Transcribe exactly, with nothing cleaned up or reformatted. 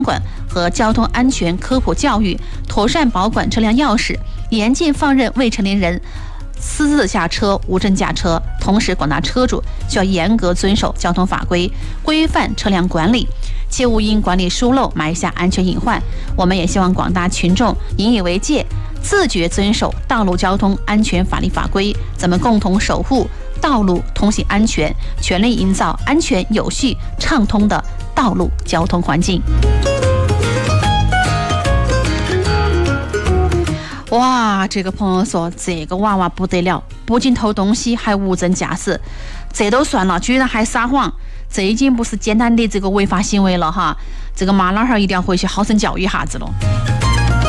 管和交通安全科普教育，妥善保管车辆钥匙，严禁放任未成年人私自下车、无证驾车。同时，广大车主需要严格遵守交通法规，规范车辆管理，切勿因管理疏漏埋下安全隐患。我们也希望广大群众引以为戒，自觉遵守道路交通安全法律法规，咱们共同守护道路通行安全，全力营造安全、有序、畅通的道路交通环境。哇，这个朋友说这个娃娃不得了，不仅偷东西，还无证驾驶，这都算了，居然还撒谎，这已经不是简单的这个违法行为了哈！这个妈老汉儿一定要回去好生教育一下子了。